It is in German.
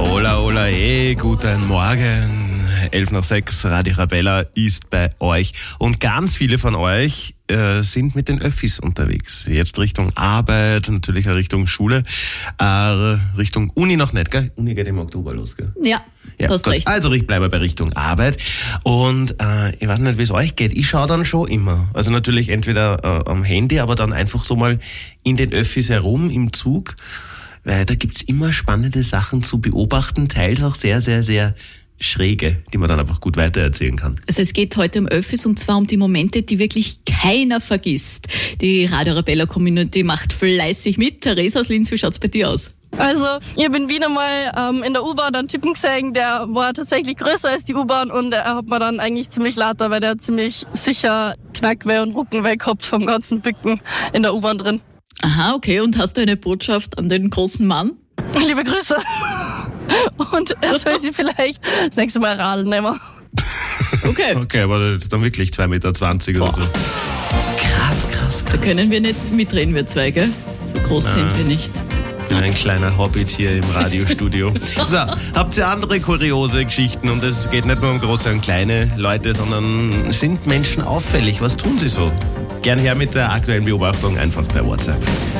Hola, hola, guten Morgen. 5:11, Radio Arabella ist bei euch. Und ganz viele von euch sind mit den Öffis unterwegs. Jetzt Richtung Arbeit, natürlich auch Richtung Schule, Richtung Uni noch nicht, gell? Uni geht im Oktober los, gell? Ja, du hast gut. recht. Also ich bleibe bei Richtung Arbeit. Und ich weiß nicht, wie es euch geht. Ich schaue dann schon immer. Also natürlich entweder am Handy, aber dann einfach so mal in den Öffis herum, im Zug. Weil da gibt's immer spannende Sachen zu beobachten, teils auch sehr, sehr, sehr schräge, die man dann einfach gut weitererzählen kann. Also es geht heute um Öffis und zwar um die Momente, die wirklich keiner vergisst. Die Radio Arabella Community macht fleißig mit. Theresa aus Linz, wie schaut's bei dir aus? Also, ich bin wieder mal in der U-Bahn einen Typen gesehen, der war tatsächlich größer als die U-Bahn und er hat mir dann eigentlich ziemlich laut, weil der ziemlich sicher Knackweh und Ruckenweh gehabt vom ganzen Bücken in der U-Bahn drin. Aha, okay. Und hast du eine Botschaft an den großen Mann? Liebe Grüße. Und er soll sie vielleicht das nächste Mal Radl nehmen. Okay. Okay, aber das ist dann wirklich 2,20 Meter oder so. Krass. Da können wir nicht mitreden, wir zwei, gell? So groß sind wir nicht. Ein kleiner Hobbit hier im Radiostudio. So, habt ihr andere kuriose Geschichten? Und es geht nicht nur um große und kleine Leute, sondern sind Menschen auffällig? Was tun sie so? Gern her mit der aktuellen Beobachtung einfach per WhatsApp.